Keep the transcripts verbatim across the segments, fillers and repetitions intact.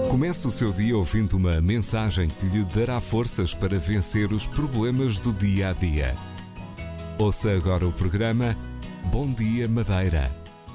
Comece o seu dia ouvindo uma mensagem que lhe dará forças para vencer os problemas do dia a dia. Ouça agora o programa Bom Dia Madeira.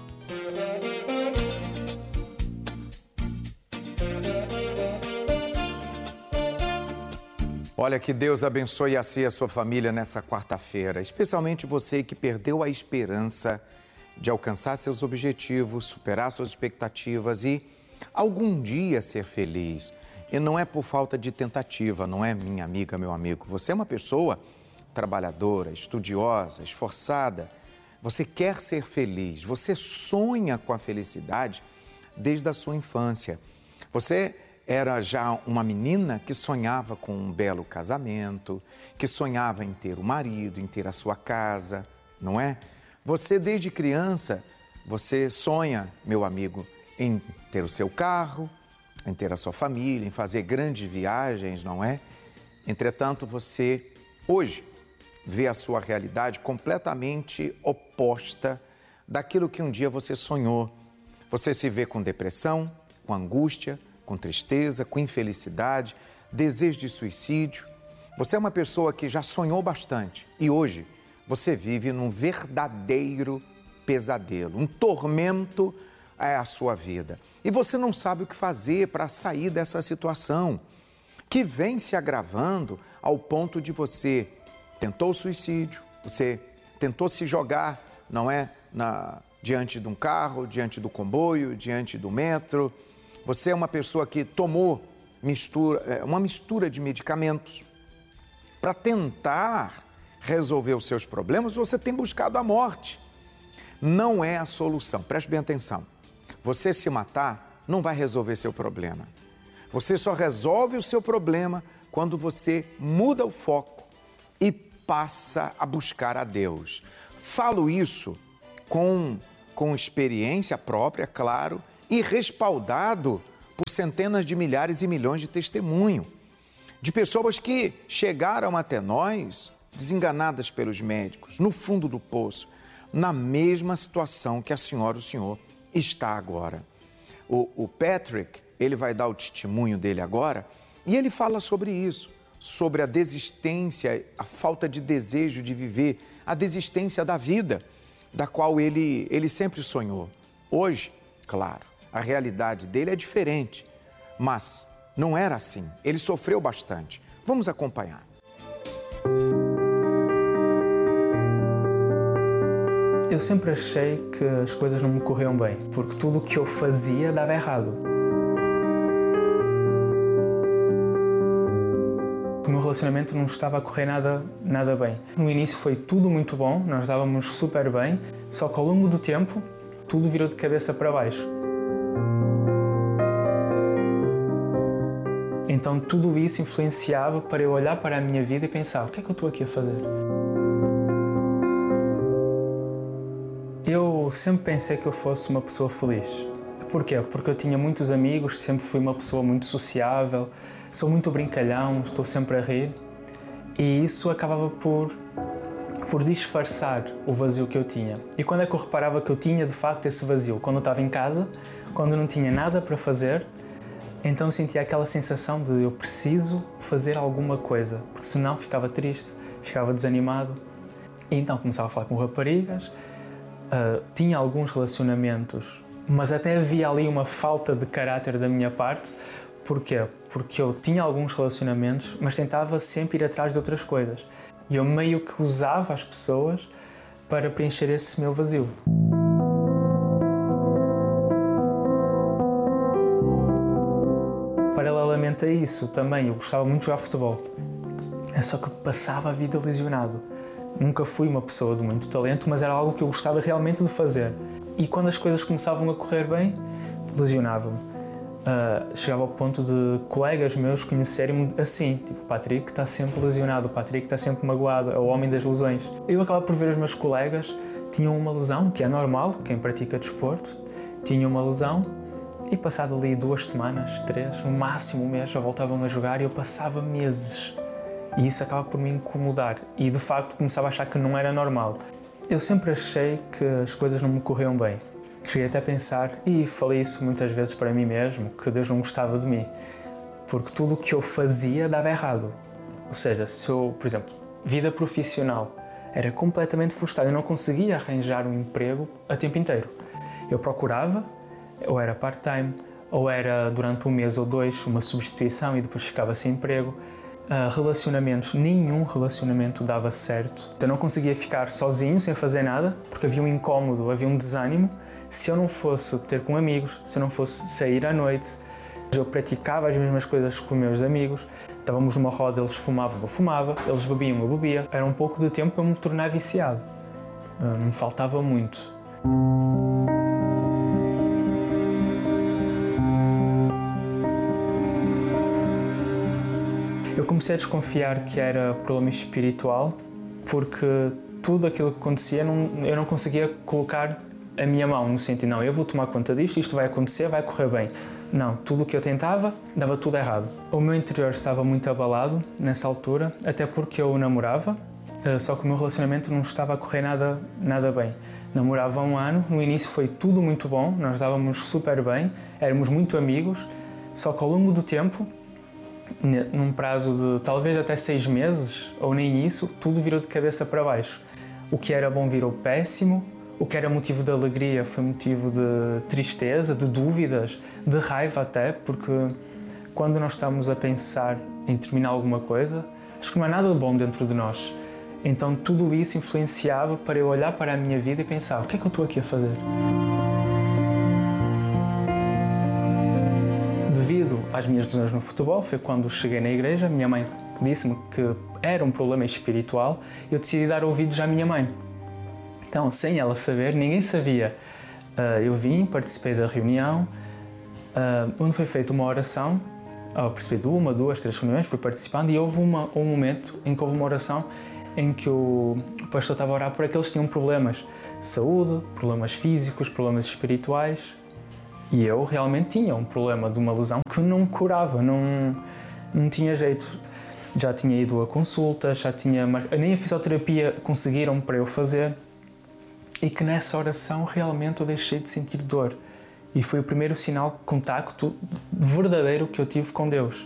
Olha, que Deus abençoe a si e a sua família nessa quarta-feira, especialmente você que perdeu a esperança de alcançar seus objetivos, superar suas expectativas e algum dia ser feliz. E não é por falta de tentativa, não é, minha amiga, meu amigo. Você é uma pessoa trabalhadora, estudiosa, esforçada. Você quer ser feliz, você sonha com a felicidade desde a sua infância. Você era já uma menina que sonhava com um belo casamento, que sonhava em ter um marido, em ter a sua casa, não é? Você, desde criança, você sonha, meu amigo, em ter o seu carro, em ter a sua família, em fazer grandes viagens, não é? Entretanto, você, hoje, vê a sua realidade completamente oposta daquilo que um dia você sonhou. Você se vê com depressão, com angústia, com tristeza, com infelicidade, desejo de suicídio. Você é uma pessoa que já sonhou bastante e hoje você vive num verdadeiro pesadelo, um tormento é a sua vida. E você não sabe o que fazer para sair dessa situação, que vem se agravando ao ponto de você tentou o suicídio, você tentou se jogar, não é, na, diante de um carro, diante do comboio, diante do metro. Você é uma pessoa que tomou mistura, uma mistura de medicamentos para tentar resolver os seus problemas. Você tem buscado a morte. Não é a solução. Preste bem atenção. Você se matar não vai resolver seu problema. Você só resolve o seu problema quando você muda o foco e passa a buscar a Deus. Falo isso com, com experiência própria, claro, e respaldado por centenas de milhares e milhões de testemunhos, de pessoas que chegaram até nós desenganadas pelos médicos, no fundo do poço, na mesma situação que a senhora e o senhor está agora. O, o Patrick, ele vai dar o testemunho dele agora e ele fala sobre isso, sobre a desistência, a falta de desejo de viver, a desistência da vida, da qual ele, ele sempre sonhou. Hoje, claro, a realidade dele é diferente, mas não era assim. Ele sofreu bastante. Vamos acompanhar. Eu sempre achei que as coisas não me corriam bem, porque tudo o que eu fazia dava errado. O meu relacionamento não estava a correr nada, nada bem. No início foi tudo muito bom, nós dávamos super bem, só que ao longo do tempo tudo virou de cabeça para baixo. Então tudo isso influenciava para eu olhar para a minha vida e pensar, o que é que eu estou aqui a fazer? Eu sempre pensei que eu fosse uma pessoa feliz. Porquê? Porque eu tinha muitos amigos, sempre fui uma pessoa muito sociável, sou muito brincalhão, estou sempre a rir e isso acabava por, por disfarçar o vazio que eu tinha. E quando é que eu reparava que eu tinha de facto esse vazio? Quando eu estava em casa, quando eu não tinha nada para fazer, então eu sentia aquela sensação de eu preciso fazer alguma coisa, porque senão ficava triste, ficava desanimado. E então começava a falar com raparigas, uh, tinha alguns relacionamentos, mas até havia ali uma falta de caráter da minha parte. Porquê? Porque eu tinha alguns relacionamentos, mas tentava sempre ir atrás de outras coisas. E eu meio que usava as pessoas para preencher esse meu vazio. Paralelamente a isso, também eu gostava muito de jogar futebol. É só que eu passava a vida lesionado. Nunca fui uma pessoa de muito talento, mas era algo que eu gostava realmente de fazer. E quando as coisas começavam a correr bem, lesionava-me. Uh, chegava ao ponto de colegas meus conhecerem-me assim, tipo, o Patrick está sempre lesionado, o Patrick está sempre magoado, é o homem das lesões. Eu acabava por ver os meus colegas, tinham uma lesão, que é normal, quem pratica desporto, tinha uma lesão e passado ali duas semanas, três, no máximo um mês, já voltavam a jogar e eu passava meses. E isso acaba por me incomodar e de facto começava a achar que não era normal. Eu sempre achei que as coisas não me corriam bem. Cheguei até a pensar, e falei isso muitas vezes para mim mesmo, que Deus não gostava de mim, porque tudo o que eu fazia dava errado. Ou seja, se eu, por exemplo, vida profissional, era completamente frustrado, eu não conseguia arranjar um emprego a tempo inteiro. Eu procurava, ou era part-time, ou era durante um mês ou dois uma substituição e depois ficava sem emprego. Uh, relacionamentos, nenhum relacionamento dava certo. Eu não conseguia ficar sozinho, sem fazer nada, porque havia um incómodo, havia um desânimo. Se eu não fosse ter com amigos, se eu não fosse sair à noite, eu praticava as mesmas coisas com meus amigos. Estávamos numa roda, eles fumavam, eu fumava, eles bebiam, eu bebia. Era um pouco de tempo para me tornar viciado. Uh, não me faltava muito. Eu comecei a desconfiar que era problema espiritual, porque tudo aquilo que acontecia não, eu não conseguia colocar a minha mão no sentido, não, eu vou tomar conta disto, isto vai acontecer, vai correr bem. Não, tudo o que eu tentava, dava tudo errado. O meu interior estava muito abalado nessa altura, até porque eu namorava, só que o meu relacionamento não estava a correr nada, nada bem. Namorava há um ano, no início foi tudo muito bom, nós dávamos super bem, éramos muito amigos, só que ao longo do tempo, num prazo de talvez até seis meses, ou nem isso, tudo virou de cabeça para baixo. O que era bom virou péssimo, o que era motivo de alegria foi motivo de tristeza, de dúvidas, de raiva até, porque quando nós estamos a pensar em terminar alguma coisa, acho que não há nada de bom dentro de nós. Então tudo isso influenciava para eu olhar para a minha vida e pensar, o que é que eu estou aqui a fazer? Devido às minhas lesões no futebol, foi quando cheguei na igreja, minha mãe disse-me que era um problema espiritual e eu decidi dar ouvidos à minha mãe. Então, sem ela saber, ninguém sabia. Uh, eu vim, participei da reunião, uh, onde foi feita uma oração, eu participei de uma, duas, três reuniões, fui participando e houve uma, um momento em que houve uma oração em que o, o pastor estava a orar por aqueles que tinham problemas de saúde, problemas físicos, problemas espirituais. E eu realmente tinha um problema de uma lesão que não curava, não, não tinha jeito. Já tinha ido a consultas, já tinha mar... nem a fisioterapia conseguiram para eu fazer. E que nessa oração realmente eu deixei de sentir dor. E foi o primeiro sinal de contacto verdadeiro que eu tive com Deus.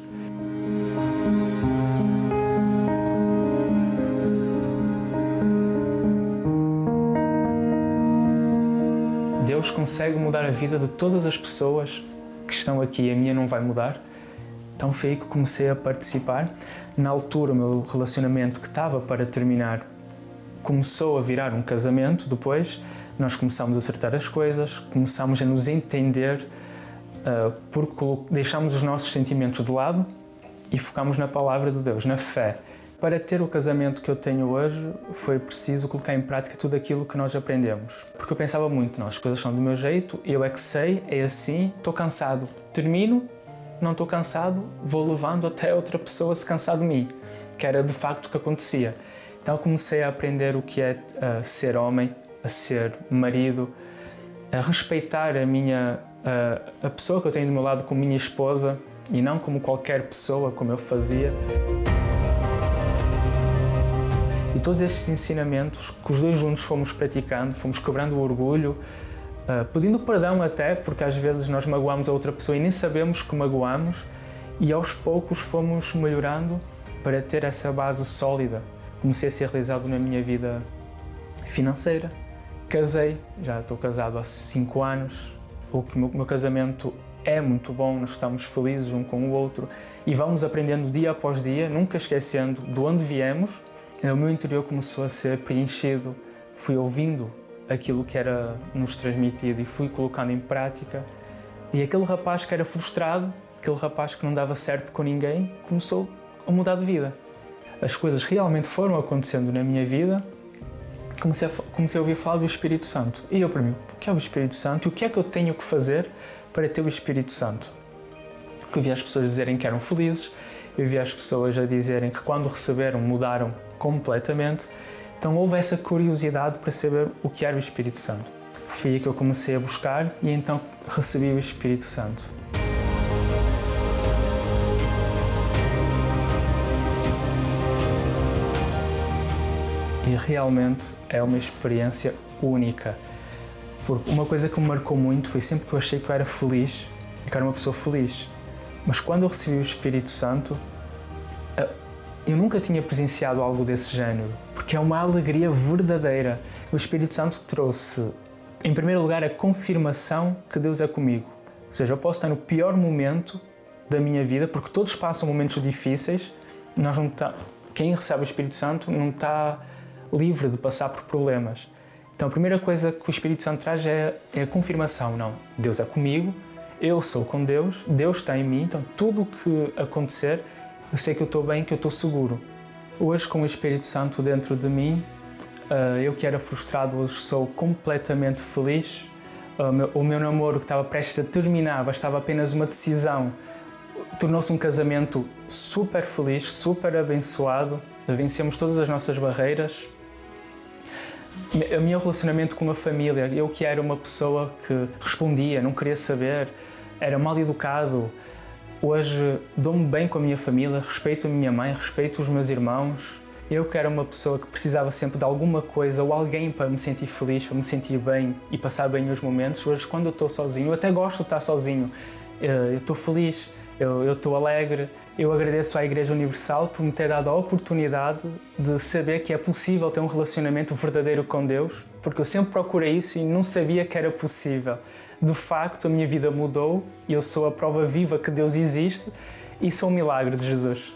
Deus consegue mudar a vida de todas as pessoas que estão aqui, a minha não vai mudar. Então foi aí que comecei a participar. Na altura, o meu relacionamento que estava para terminar começou a virar um casamento. Depois nós começámos a acertar as coisas, começámos a nos entender, uh, porque deixámos os nossos sentimentos de lado e focámos na palavra de Deus, na fé. Para ter o casamento que eu tenho hoje, foi preciso colocar em prática tudo aquilo que nós aprendemos. Porque eu pensava muito, não, as coisas são do meu jeito, eu é que sei, é assim, estou cansado. Termino, não estou cansado, vou levando até outra pessoa se cansar de mim, que era de facto o que acontecia. Então comecei a aprender o que é uh, ser homem, a ser marido, a respeitar a minha uh, a pessoa que eu tenho do meu lado como minha esposa e não como qualquer pessoa, como eu fazia. E todos estes ensinamentos que os dois juntos fomos praticando, fomos quebrando o orgulho, uh, pedindo perdão até, porque às vezes nós magoamos a outra pessoa e nem sabemos que magoamos, e aos poucos fomos melhorando para ter essa base sólida. Comecei a ser realizado na minha vida financeira, casei, já estou casado há cinco anos, o meu, meu casamento é muito bom, nós estamos felizes um com o outro e vamos aprendendo dia após dia, nunca esquecendo de onde viemos. O meu interior começou a ser preenchido, fui ouvindo aquilo que era nos transmitido e fui colocando em prática. E aquele rapaz que era frustrado, aquele rapaz que não dava certo com ninguém, começou a mudar de vida. As coisas realmente foram acontecendo na minha vida, comecei a, comecei a ouvir falar do Espírito Santo. E eu para mim, o que é o Espírito Santo e o que é que eu tenho que fazer para ter o Espírito Santo? Porque eu vi as pessoas dizerem que eram felizes, eu vi as pessoas a dizerem que quando receberam mudaram completamente. Então houve essa curiosidade para saber o que era o Espírito Santo. Foi aí que eu comecei a buscar e então recebi o Espírito Santo. E realmente é uma experiência única, Porque uma coisa que me marcou muito foi sempre que eu achei que eu era feliz, que eu era uma pessoa feliz. Mas quando eu recebi o Espírito Santo, eu nunca tinha presenciado algo desse género, porque é uma alegria verdadeira. O Espírito Santo trouxe, em primeiro lugar, a confirmação que Deus é comigo. Ou seja, eu posso estar no pior momento da minha vida, porque todos passam momentos difíceis. Nós não tá, quem recebe o Espírito Santo não está livre de passar por problemas. Então a primeira coisa que o Espírito Santo traz é, é a confirmação. Não, Deus é comigo, eu sou com Deus, Deus está em mim, então tudo o que acontecer, eu sei que eu estou bem, que eu estou seguro. Hoje, com o Espírito Santo dentro de mim, eu que era frustrado, hoje sou completamente feliz. O meu namoro, que estava prestes a terminar, bastava apenas uma decisão, tornou-se um casamento super feliz, super abençoado. Vencemos todas as nossas barreiras. O meu relacionamento com a família, eu que era uma pessoa que respondia, não queria saber, era mal educado, hoje dou-me bem com a minha família, respeito a minha mãe, respeito os meus irmãos. Eu que era uma pessoa que precisava sempre de alguma coisa ou alguém para me sentir feliz, para me sentir bem e passar bem os momentos, hoje quando eu estou sozinho, eu até gosto de estar sozinho, eu estou feliz, eu, eu estou alegre. Eu agradeço à Igreja Universal por me ter dado a oportunidade de saber que é possível ter um relacionamento verdadeiro com Deus, porque eu sempre procurei isso e não sabia que era possível. De facto, a minha vida mudou e eu sou a prova viva que Deus existe e sou um milagre de Jesus.